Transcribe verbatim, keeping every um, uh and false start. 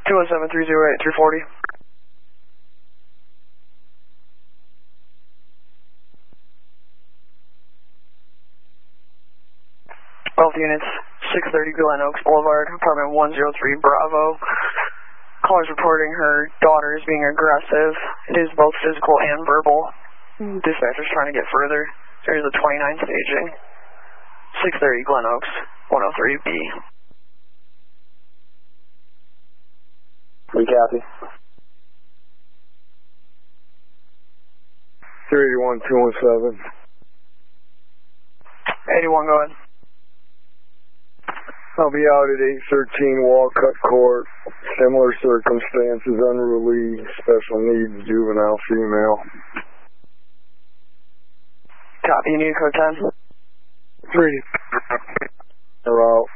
two one seven, three zero eight, three forty. Both units, six thirty Glen Oaks Boulevard, apartment one oh three Bravo. Caller's reporting her daughter is being aggressive. It is both physical and verbal. Dispatcher's trying to get further. There's a twenty-nine staging. six thirty Glen Oaks, one oh three B. We copy. three eighty-one, two one seven. eighty-one, go ahead. I'll be out at eight thirteen Walcott Court. Similar circumstances, unruly, special needs, juvenile, female. Copy, you need code ten. Three. They're out.